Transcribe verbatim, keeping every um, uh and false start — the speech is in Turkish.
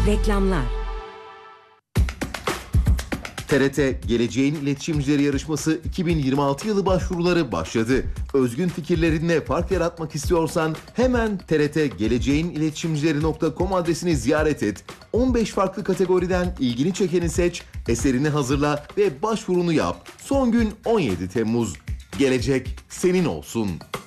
Reklamlar. T R T Geleceğin İletişimcileri Yarışması iki bin yirmi altı yılı başvuruları başladı. Özgün fikirlerinle fark yaratmak istiyorsan hemen T R T geleceğin iletişimcileri nokta com adresini ziyaret et. on beş farklı kategoriden ilgini çekeni seç, eserini hazırla ve başvurunu yap. Son gün on yedi Temmuz. Gelecek senin olsun.